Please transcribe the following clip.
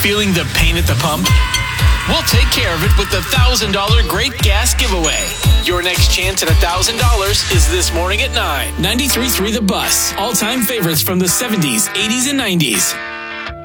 Feeling the pain at the pump? We'll take care of it with the $1,000 Great Gas Giveaway. Your next chance at $1,000 is this morning at 9. 93.3 The Bus. All-time favorites from the 70s, 80s, and 90s.